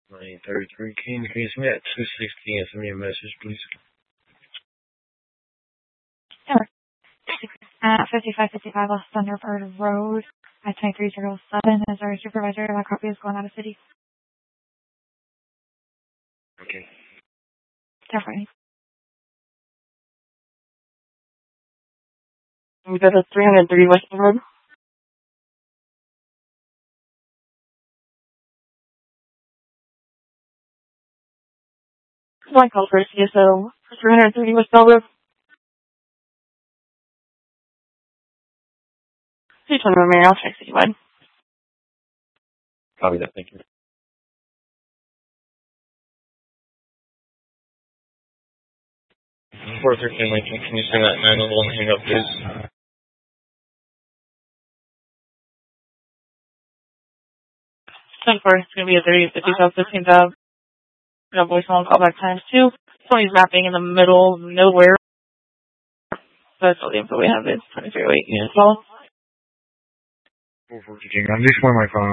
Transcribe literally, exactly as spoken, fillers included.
nine thirty-three, can you please me at two sixty and send me a message, please? Sure. At fifty-five fifty-five West Thunderbird Road, at twenty-three oh seven, is our supervisor. That copy is going out of city. Okay. Definitely. We got a three hundred thirty West Road. One call for C S O, three hundred thirty West Bell Road. Please one moment, I'll check citywide. Copy that, thank you. four thirteen Lincoln, can you send that nine one one hang up, please? ten four, it's going to be a thirty fifty South fifteenth Ave. We got voicemail and callback times two. Somebody's mapping in the middle of nowhere. That's all the info we have is twenty-three oh eight units. Well, four fourteen, I'm just on my phone.